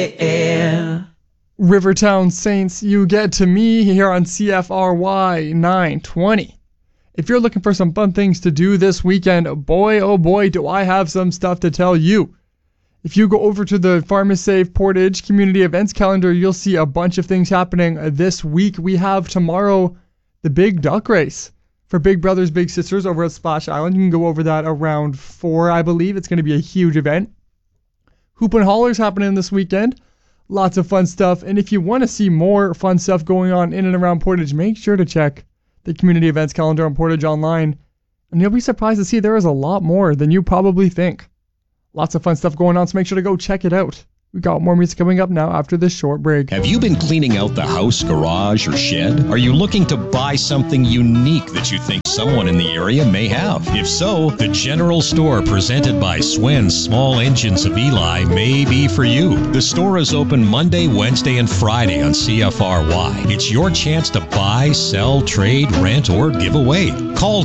Rivertown Saints, you get to me here on CFRY 920. If you're looking for some fun things to do this weekend, boy, oh boy, do I have some stuff to tell you. If you go over to the PharmaSave Portage Community Events calendar, you'll see a bunch of things happening this week. We have tomorrow the Big Duck Race for Big Brothers Big Sisters over at Splash Island. You can go over that around 4, I believe. It's going to be a huge event. Hoop and Holler's happening this weekend. Lots of fun stuff. And if you want to see more fun stuff going on in and around Portage, make sure to check the community events calendar on Portage Online. And you'll be surprised to see there is a lot more than you probably think. Lots of fun stuff going on, so make sure to go check it out. We've got more music coming up now after this short break. Have you been cleaning out the house, garage, or shed? Are you looking to buy something unique that you think someone in the area may have? If so, the General Store presented by Swen's Small Engines of Eli may be for you. The store is open Monday, Wednesday, and Friday on CFRY. It's your chance to buy, sell, trade, rent, or give away. Call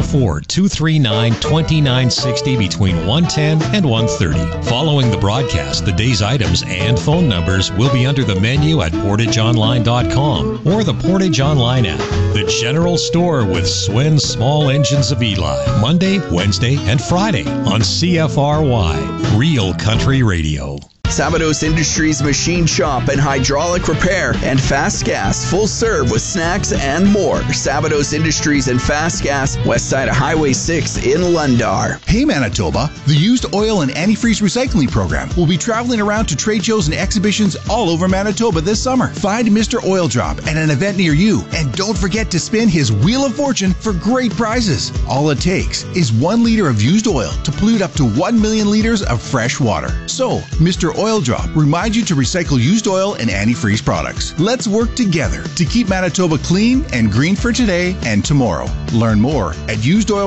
204-239-2960 between 1:10 and 1:30. Following the broadcast, the day's items and phone numbers will be under the menu at portageonline.com or the Portage Online app. The General Store with Swen's Small Engines of Eli. Monday, Wednesday, and Friday on CFRY. Real Country Radio. Sabados Industries Machine Shop and Hydraulic Repair and Fast Gas, full serve with snacks and more. Sabados Industries and Fast Gas, west side of Highway 6 in Lundar. Hey Manitoba, the Used Oil and Antifreeze Recycling Program will be traveling around to trade shows and exhibitions all over Manitoba this summer. Find Mr. Oil Drop at an event near you, and don't forget to spin his Wheel of Fortune for great prizes. All it takes is 1 liter of used oil to pollute up to 1 million liters of fresh water. So, Mr. Oil Drop reminds you to recycle used oil and antifreeze products. Let's work together to keep Manitoba clean and green for today and tomorrow. Learn more at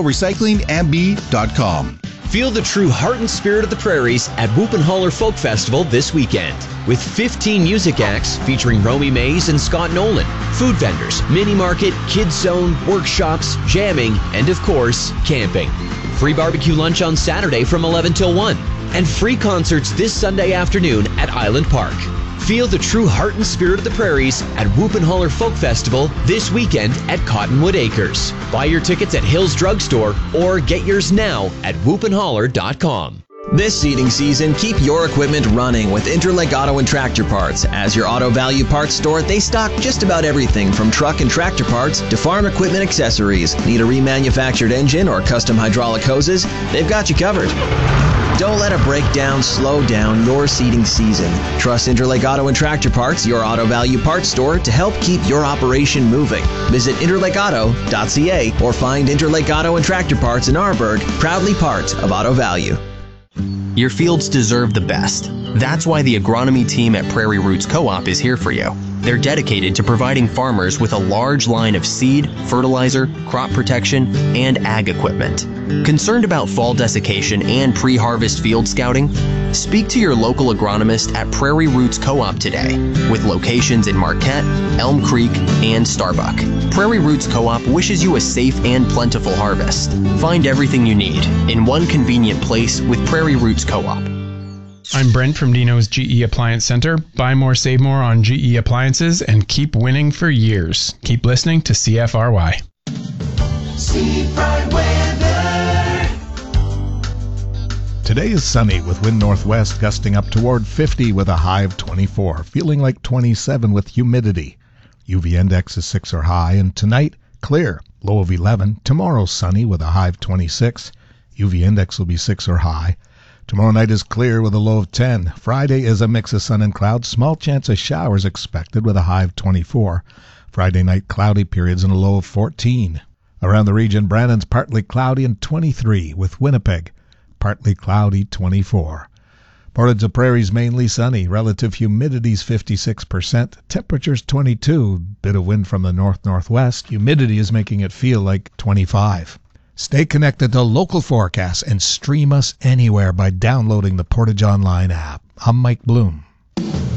usedoilrecyclingmb.com. Feel the true heart and spirit of the prairies at Whoop and Holler Folk Festival this weekend. With 15 music acts featuring Romy Mays and Scott Nolan, food vendors, mini market, kids zone, workshops, jamming, and of course, camping. Free barbecue lunch on Saturday from 11 till 1. And free concerts this Sunday afternoon at Island Park. Feel the true heart and spirit of the prairies at Whoop and Holler Folk Festival this weekend at Cottonwood Acres. Buy your tickets at Hills Drugstore or get yours now at whoopandholler.com. This seeding season, keep your equipment running with Interlake Auto and Tractor Parts. As your Auto Value Parts store, they stock just about everything from truck and tractor parts to farm equipment accessories. Need a remanufactured engine or custom hydraulic hoses? They've got you covered. Don't let a breakdown slow down your seeding season. Trust Interlake Auto and Tractor Parts, your Auto Value Parts store, to help keep your operation moving. Visit interlakeauto.ca or find Interlake Auto and Tractor Parts in Arborg, proudly part of Auto Value. Your fields deserve the best. That's why the agronomy team at Prairie Roots Co-op is here for you. They're dedicated to providing farmers with a large line of seed, fertilizer, crop protection, and ag equipment. Concerned about fall desiccation and pre-harvest field scouting? Speak to your local agronomist at Prairie Roots Co-op today, with locations in Marquette, Elm Creek, and Starbuck. Prairie Roots Co-op wishes you a safe and plentiful harvest. Find everything you need in one convenient place with Prairie Roots Co-op. I'm Brent from Dino's GE Appliance Center. Buy more, save more on GE appliances and keep winning for years. Keep listening to CFRY. Seafront weather. Today is sunny with wind northwest gusting up toward 50 with a high of 24, feeling like 27 with humidity. UV index is 6 or high, and tonight, clear, low of 11. Tomorrow, sunny with a high of 26. UV index will be 6 or high. Tomorrow night is clear with a low of 10. Friday is a mix of sun and clouds. Small chance of showers expected with a high of 24. Friday night cloudy periods and a low of 14. Around the region, Brandon's partly cloudy and 23, with Winnipeg partly cloudy 24. Portage la Prairie's mainly sunny. Relative humidity's 56%. Temperature's 22. Bit of wind from the north-northwest. Humidity is making it feel like 25. Stay connected to local forecasts and stream us anywhere by downloading the Portage Online app. I'm Mike Bloom.